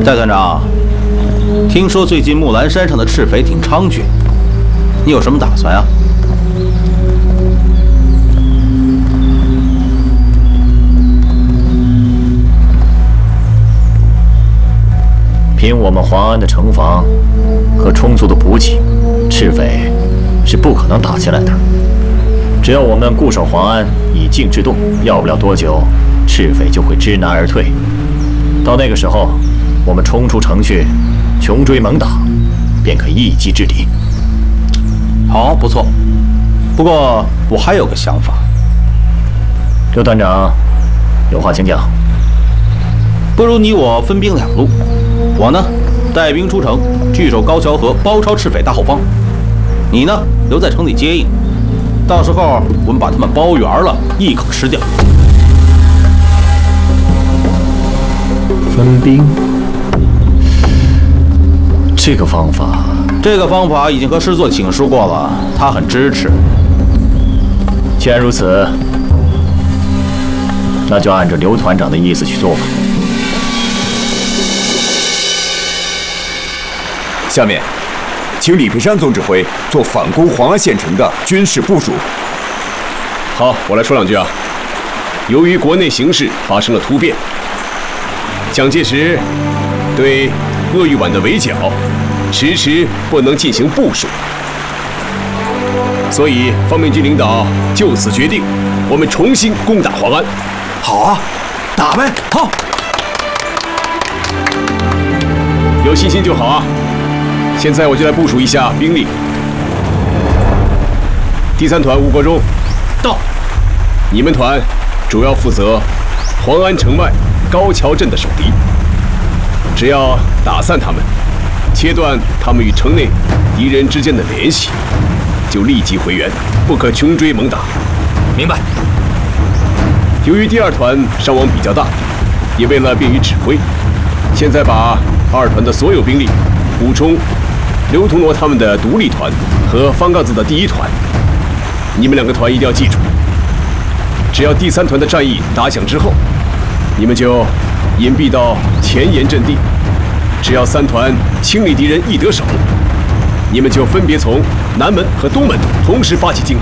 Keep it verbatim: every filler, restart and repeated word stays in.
戴团长，听说最近木兰山上的赤匪挺猖獗，你有什么打算啊？ 凭我们黄安的城防和充足的补给，赤匪是不可能打起来的。只要我们固守黄安，以静制动，要不了多久，赤匪就会知难而退。到那个时候，我们冲出城去，穷追猛打，便可一击制敌。 好，不错。不过我还有个想法。 刘团长，有话请讲。 不如你我分兵两路，我呢带兵出城，据守高桥河，包抄赤匪大后方；你呢留在城里接应。到时候我们把他们包圆了，一口吃掉。 分兵，这个方法， 这个方法已经和师座请示过了，他很支持。 既然如此，那就按照刘团长的意思去做吧。 下面，请李培山总指挥做反攻黄安县城的军事部署。 好，我来说两句啊。由于国内形势发生了突变，蒋介石对鄂豫皖的围剿迟迟不能进行部署，所以方面军领导就此决定，我们重新攻打黄安。 好啊，打呗！好， 有信心就好啊。现在我就来部署一下兵力。第三团吴国忠到，你们团主要负责黄安城外高桥镇的守敌。只要打散他们，切断他们与城内敌人之间的联系，就立即回援，不可穷追猛打。 明白。 由于第二团伤亡比较大，也为了便于指挥，现在把二团的所有兵力补充刘同罗他们的独立团和方杠子的第一团。你们两个团一定要记住，只要第三团的战役打响之后，你们就隐蔽到前沿阵地。只要三团清理敌人一得手，你们就分别从南门和东门同时发起进攻。